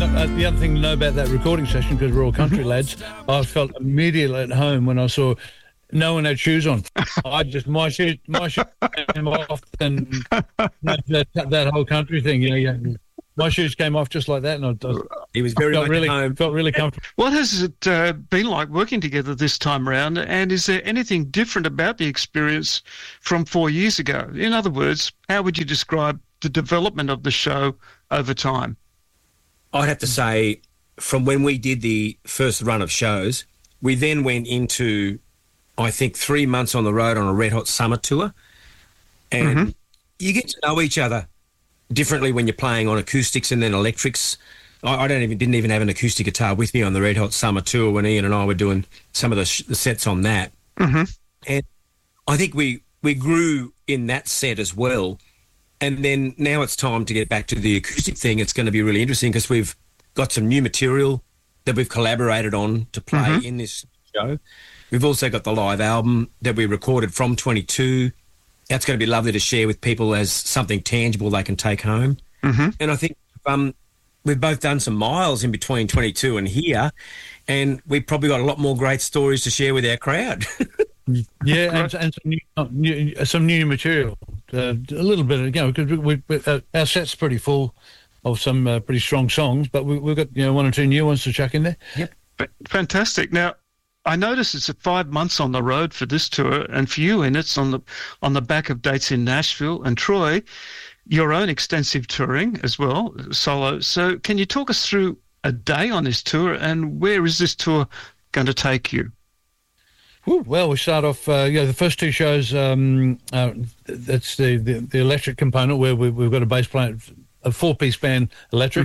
The other thing to know about that recording session, because we're all country lads, I felt immediately at home when I saw no one had shoes on. My shoes came off, and that whole country thing, my shoes came off just like that, and he was very much at home. Felt really comfortable. What has it been like working together this time round? And is there anything different about the experience from 4 years ago? In other words, how would you describe the development of the show over time? I'd have to say, from when we did the first run of shows, we then went into, I think, 3 months on the road on a Red Hot Summer tour, and you get to know each other differently when you're playing on acoustics and then electrics. I didn't even have an acoustic guitar with me on the Red Hot Summer tour when Ian and I were doing some of the sets on that. And I think we grew in that set as well. And then now it's time to get back to the acoustic thing. It's going to be really interesting because we've got some new material that we've collaborated on to play in this show. We've also got the live album that we recorded from 22. That's going to be lovely to share with people as something tangible they can take home. And I think we've both done some miles in between 22 and here, and we've probably got a lot more great stories to share with our crowd. And some new material. A little bit, because our set's pretty full of some pretty strong songs, but we've got one or two new ones to chuck in there. Yep, fantastic. Now, I noticed it's 5 months on the road for this tour, and for you, and it's on the back of dates in Nashville and Troy, your own extensive touring as well, solo. So, can you talk us through a day on this tour, and where is this tour going to take you? Well, we start off, the first two shows, that's the electric component where we've got a bass player, a four-piece band electric,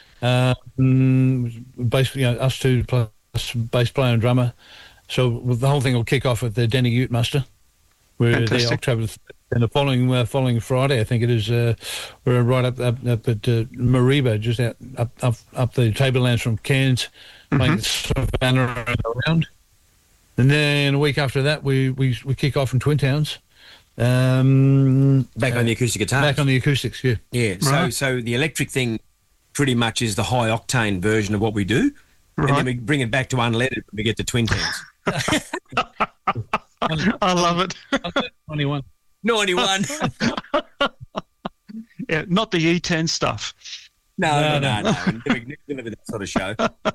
basically us two plus bass player and drummer. So the whole thing will kick off at the Denny Ute Muster, where the October, and the following Friday, I think it is, we're right up at Mariba, just up the Tablelands from Cairns, playing Savannah around. And then a week after that, we kick off in Twin Towns. Back on the acoustic guitars. Back on the acoustics, yeah. Yeah, right. So the electric thing pretty much is the high-octane version of what we do. Right. And then we bring it back to unleaded when we get to Twin Towns. I love it. 91. 91. Yeah, not the E10 stuff. No. Never that sort of show.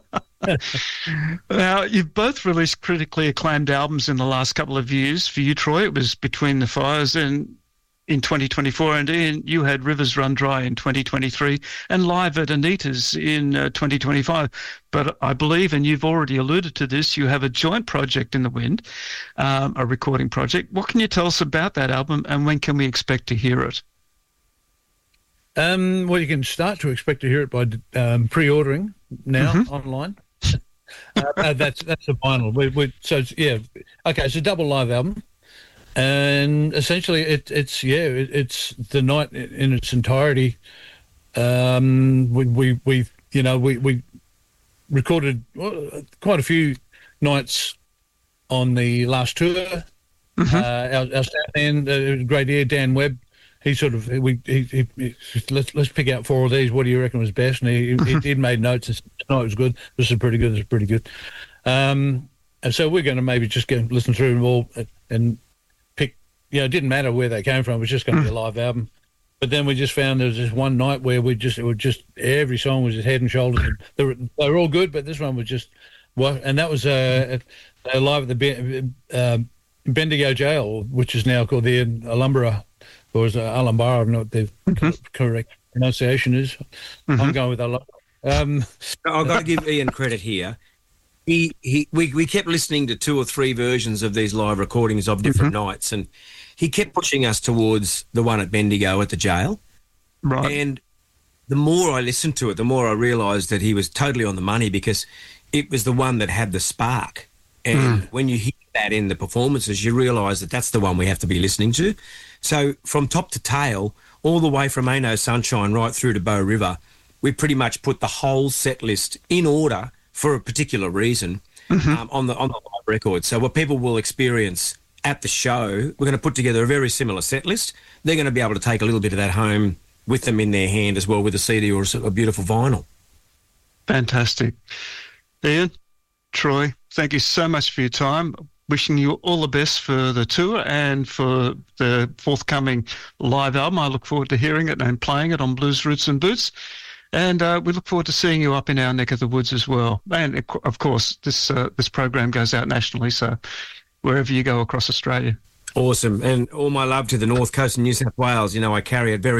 Now, you've both released critically acclaimed albums in the last couple of years. For you, Troy, it was Between the Fires in 2024, and Ian, you had Rivers Run Dry in 2023 and Live at Anita's in 2025. But I believe, and you've already alluded to this, you have a joint project in the wind, a recording project. What can you tell us about that album, and when can we expect to hear it? Well, you can start to expect to hear it by pre-ordering now online. That's a vinyl. It's a double live album, and essentially it's the night in its entirety. We recorded quite a few nights on the last tour. Our sound man, it was a great ear, Dan Webb. He sort of let's pick out four of these. What do you reckon was best? And he made notes and said, "No, it was good. This is pretty good. This is pretty good." And so we're going to maybe just listen through them all and pick. It didn't matter where they came from. It was just going to be a live album. But then we just found there was this one night where every song was just head and shoulders. They were all good, but this one was just and that was live at the Bendigo Jail, which is now called the Alumbra. Or is it Alhambra? I don't know what the correct pronunciation is. I'm going with Alhambra. I've got to give Ian credit here. We kept listening to two or three versions of these live recordings of different nights, and he kept pushing us towards the one at Bendigo at the jail. Right. And the more I listened to it, the more I realised that he was totally on the money, because it was the one that had the spark. And when you hear that in the performances, you realise that that's the one we have to be listening to. So from top to tail, all the way from Ain't No Sunshine right through to Bow River, we pretty much put the whole set list in order for a particular reason on the live record. So what people will experience at the show, we're going to put together a very similar set list. They're going to be able to take a little bit of that home with them in their hand as well, with a CD or a beautiful vinyl. Fantastic. Ian, Troy, thank you so much for your time. Wishing you all the best for the tour and for the forthcoming live album. I look forward to hearing it and playing it on Blues Roots and Boots. And we look forward to seeing you up in our neck of the woods as well. And, of course, this program goes out nationally, so wherever you go across Australia. Awesome. And all my love to the North Coast of New South Wales. You know, I carry it very